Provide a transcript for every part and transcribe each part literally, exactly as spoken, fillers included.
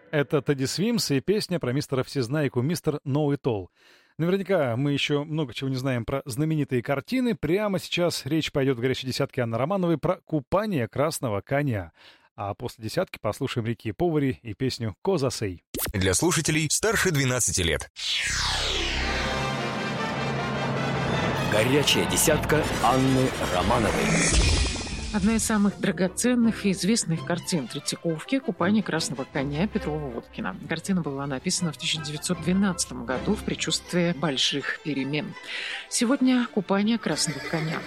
Это Teddy Swims и песня про мистера Всезнайку «Мистер Know It All». Наверняка мы еще много чего не знаем про знаменитые картины. Прямо сейчас речь пойдет в «Горячей десятке» Анны Романовой про купание красного коня. А после десятки послушаем Рики Повари и песню «Коза Сей». Для слушателей старше двенадцати лет. «Горячая десятка» Анны Романовой. Одна из самых драгоценных и известных картин Третьяковки «Купание красного коня» Петрова-Водкина. Картина была написана в тысяча девятьсот двенадцатом году в предчувствии больших перемен. Сегодня «Купание красного коня».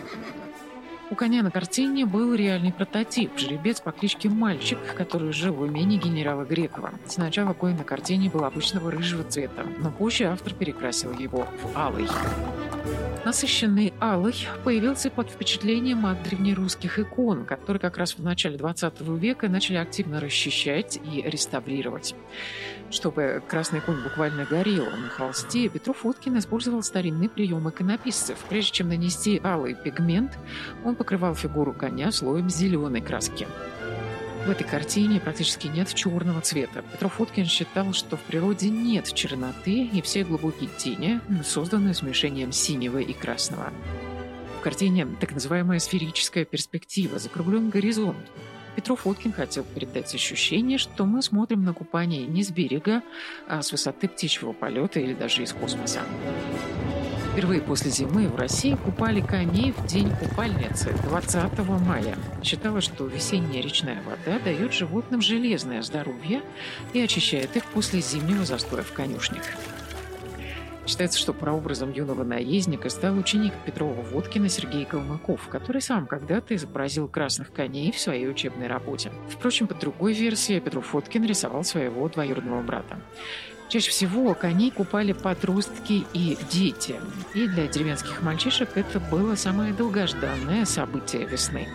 У коня на картине был реальный прототип – жеребец по кличке Мальчик, который жил в имении генерала Грекова. Сначала конь на картине был обычного рыжего цвета, но позже автор перекрасил его в алый. Насыщенный алый появился под впечатлением от древнерусских икон, которые как раз в начале двадцатого века начали активно расчищать и реставрировать. Чтобы красный конь буквально горел на холсте, Петров-Водкин использовал старинный прием иконописцев. Прежде чем нанести алый пигмент, он покрывал фигуру коня слоем зеленой краски. В этой картине практически нет черного цвета. Петров-Водкин считал, что в природе нет черноты, и все глубокие тени созданы смешением синего и красного. В картине так называемая сферическая перспектива, закругленный горизонт. Петров-Водкин хотел передать ощущение, что мы смотрим на купание не с берега, а с высоты птичьего полета или даже из космоса. Впервые после зимы в России купали коней в день купальницы двадцатого мая. Считалось, что весенняя речная вода дает животным железное здоровье и очищает их после зимнего застоя в конюшнях. Считается, что прообразом юного наездника стал ученик Петрова-Водкина Сергей Калмыков, который сам когда-то изобразил красных коней в своей учебной работе. Впрочем, по другой версии, Петров-Водкин рисовал своего двоюродного брата. Чаще всего коней купали подростки и дети. И для деревенских мальчишек это было самое долгожданное событие весны.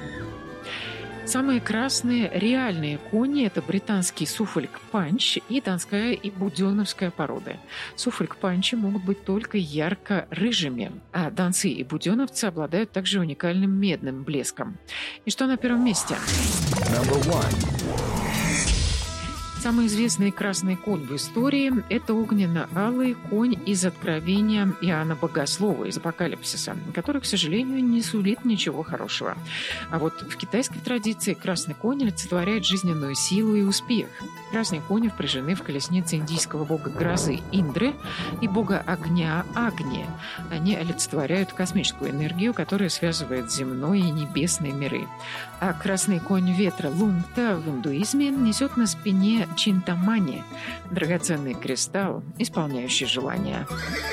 Самые красные реальные кони – это британский суффолк-панч и донская и буденовская породы. Суффолк-панчи могут быть только ярко-рыжими, а донцы и буденовцы обладают также уникальным медным блеском. И что на первом месте? Самый известный красный конь в истории – это огненно-алый конь из Откровения Иоанна Богослова, из Апокалипсиса, который, к сожалению, не сулит ничего хорошего. А вот в китайской традиции красный конь олицетворяет жизненную силу и успех. Красные кони впряжены в колеснице индийского бога грозы Индры и бога огня Агни. Они олицетворяют космическую энергию, которая связывает земной и небесные миры. А красный конь ветра Лунгта в индуизме несет на спине Чинтамани – драгоценный кристалл, исполняющий желания.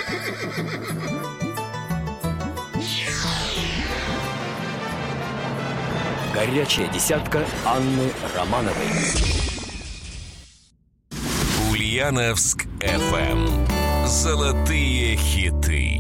Горячая десятка Анны Романовой. Ульяновск эф эм. Золотые хиты.